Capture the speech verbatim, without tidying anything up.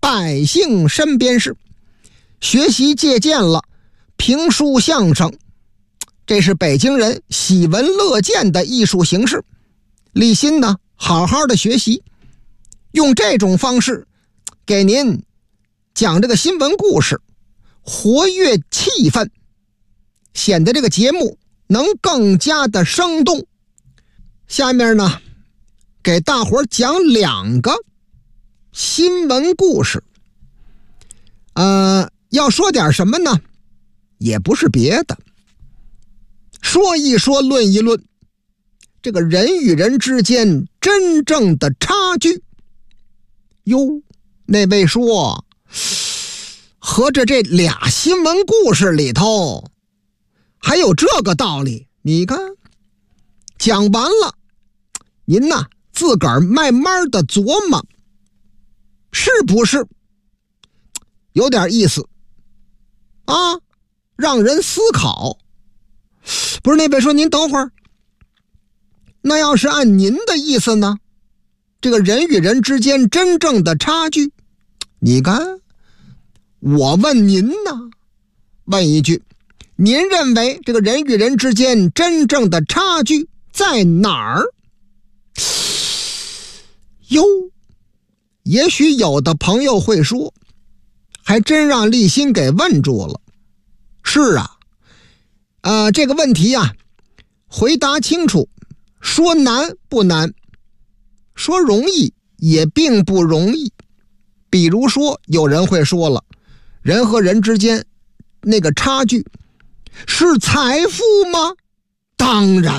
百姓身边事，学习借鉴了评书相声，这是北京人喜闻乐见的艺术形式。立新呢，好好的学习，用这种方式给您讲这个新闻故事，活跃气氛，显得这个节目能更加的生动。下面呢，给大伙儿讲两个新闻故事。呃，要说点什么呢？也不是别的，说一说，论一论，这个人与人之间真正的差距。哟，那位说，合着这俩新闻故事里头还有这个道理？你看，讲完了，您呐自个儿慢慢的琢磨，是不是有点意思啊？让人思考。不是，那位说，您等会儿，那要是按您的意思呢？这个人与人之间真正的差距，你看，我问您呢，问一句，您认为这个人与人之间真正的差距在哪儿？哟，也许有的朋友会说，还真让立新给问住了。是啊，呃，这个问题啊，回答清楚，说难不难，说容易也并不容易。比如说，有人会说了，人和人之间那个差距是财富吗？当然